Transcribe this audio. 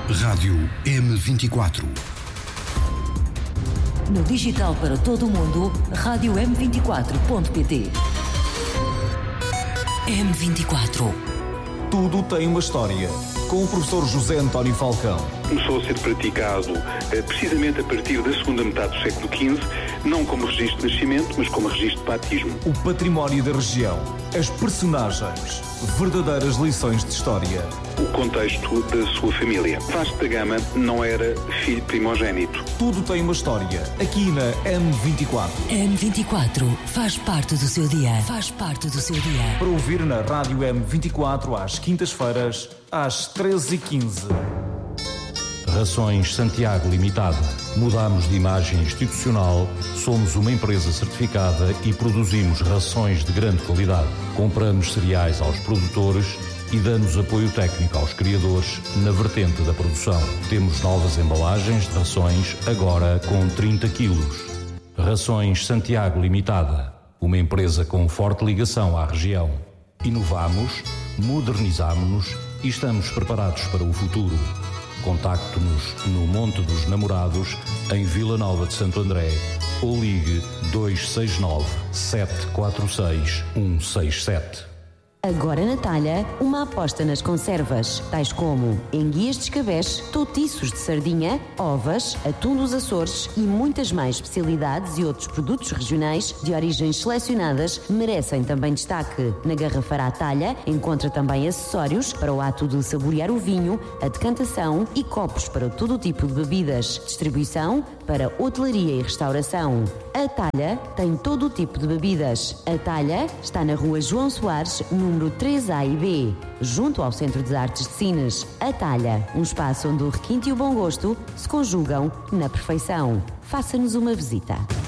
Rádio M24. No digital para todo o mundo, rádio M24.pt. M24. Tudo tem uma história. Com o professor José António Falcão. Começou a ser praticado precisamente a partir da segunda metade do século XV, não como registro de nascimento, mas como registro de batismo. O património da região, as personagens, verdadeiras lições de história. O contexto da sua família. Vasco da Gama não era filho primogénito. Tudo tem uma história, aqui na M24. M24 faz parte do seu dia. Faz parte do seu dia. Para ouvir na Rádio M24 às quintas-feiras, às 13h15. Rações Santiago Limitada. Mudamos de imagem institucional, somos uma empresa certificada e produzimos rações de grande qualidade. Compramos cereais aos produtores e damos apoio técnico aos criadores na vertente da produção. Temos novas embalagens de rações, agora com 30 quilos. Rações Santiago Limitada. Uma empresa com forte ligação à região. Inovamos, modernizamos-nos e estamos preparados para o futuro. Contacte-nos no Monte dos Namorados, em Vila Nova de Santo André, ou ligue 269 746 167. Agora na talha, uma aposta nas conservas, tais como enguias de escabeche, toutiços de sardinha, ovas, atum dos Açores e muitas mais especialidades e outros produtos regionais de origens selecionadas merecem também destaque. Na garrafeira à talha encontra também acessórios para o ato de saborear o vinho, a decantação e copos para todo o tipo de bebidas. Distribuição para hotelaria e restauração. A talha tem todo o tipo de bebidas. A talha está na rua João Soares, número 3A e B, junto ao Centro de Artes de Sines. A talha, um espaço onde o requinte e o bom gosto se conjugam na perfeição. Faça-nos uma visita.